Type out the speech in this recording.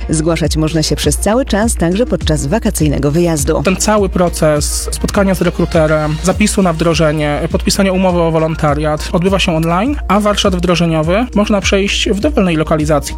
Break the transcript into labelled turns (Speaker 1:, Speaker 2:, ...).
Speaker 1: Zgłaszać można się przez cały czas, także podczas wakacyjnego wyjazdu.
Speaker 2: Ten cały proces spotkania z rekruterem, zapisu na wdrożenie, podpisania umowy o wolontariat odbywa się online, a warsztat wdrożeniowy można przejść w dowolnej lokalizacji.